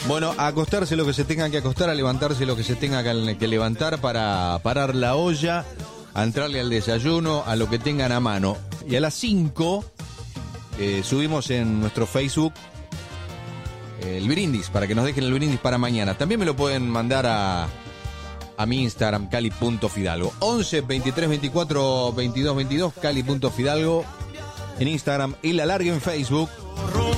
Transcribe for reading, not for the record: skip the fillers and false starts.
Bueno, a acostarse lo que se tenga que acostar, a levantarse lo que se tenga que levantar para parar la olla, a entrarle al desayuno, a lo que tengan a mano. Y a las 5 subimos en nuestro Facebook el brindis, para que nos dejen el brindis para mañana. También me lo pueden mandar a mi Instagram, cali.fidalgo. 11 23 24 22 22, cali.fidalgo en Instagram y la larga en Facebook.